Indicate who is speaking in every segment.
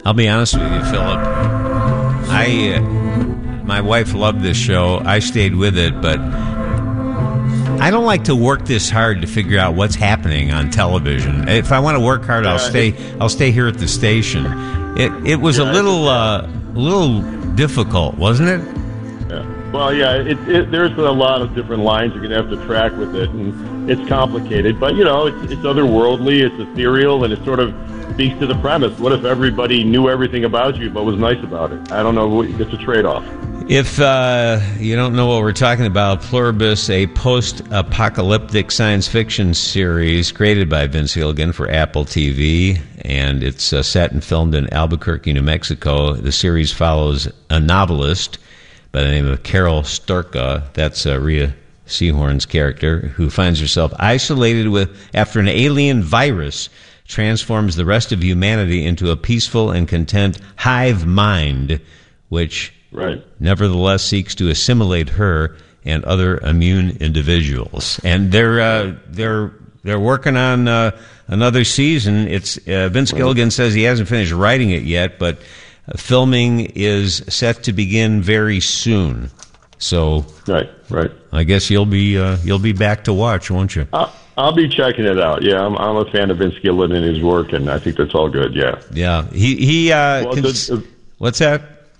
Speaker 1: I'll be honest with you, Philip. My wife loved this show. I stayed with it, but I don't like to work this hard to figure out what's happening on television. If I want to work hard, I'll stay here at the station. It was a little difficult, wasn't it?
Speaker 2: Yeah. Well, yeah. There's a lot of different lines you're going to have to track with it, and it's complicated. But it's otherworldly, it's ethereal, and it sort of speaks to the premise. What if everybody knew everything about you but was nice about it? I don't know. It's a trade-off.
Speaker 1: If you don't know what we're talking about, Pluribus, a post-apocalyptic science fiction series created by Vince Gilligan for Apple TV, and it's set and filmed in Albuquerque, New Mexico. The series follows a novelist by the name of Carol Storka. That's Rhea Seehorn's character, who finds herself isolated after an alien virus transforms the rest of humanity into a peaceful and content hive mind, which nevertheless seeks to assimilate her and other immune individuals. And they're working on another season. It's Vince Gilligan says he hasn't finished writing it yet, but filming is set to begin very soon. So,
Speaker 2: right.
Speaker 1: I guess you'll be back to watch, won't you?
Speaker 2: I'll be checking it out. Yeah, I'm a fan of Vince Gilligan and his work, and I think that's all good. Yeah.
Speaker 1: Yeah. He what's that?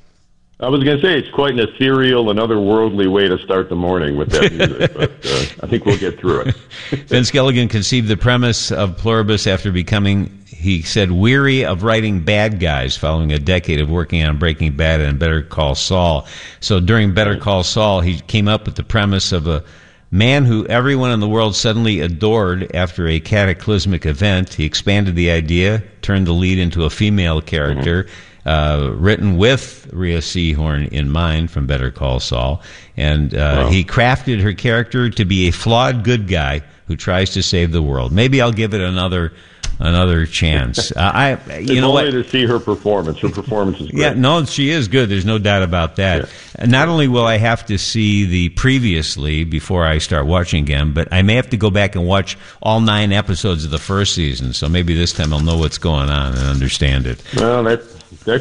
Speaker 2: I was going to say it's quite an ethereal and otherworldly way to start the morning with that music, but I think we'll get through it.
Speaker 1: Vince Gilligan conceived the premise of Pluribus after becoming, he said, weary of writing bad guys following a decade of working on Breaking Bad and Better Call Saul. So during Better Call Saul, he came up with the premise of a man who everyone in the world suddenly adored after a cataclysmic event. He expanded the idea, turned the lead into a female character, written with Rhea Seehorn in mind from Better Call Saul. And he crafted her character to be a flawed good guy who tries to save the world. Maybe I'll give it another chance.
Speaker 2: Only to see her performance. Her performance is great.
Speaker 1: Yeah, no, she is good. There's no doubt about that. Yeah. Not only will I have to see the previously before I start watching again, but I may have to go back and watch all 9 episodes of the first season. So maybe this time I'll know what's going on and understand it.
Speaker 2: Well, that